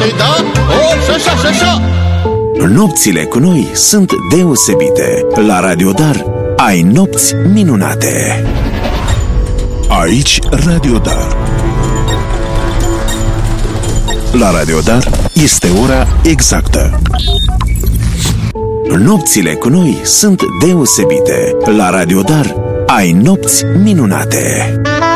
da? O, și așa, și așa. Nopțile cu noi sunt deosebite. La Radio Dar ai nopți minunate. Aici Radio Dar. La Radio Dar este ora exactă. Nopțile cu noi sunt deosebite. La Radio Dar ai nopți minunate.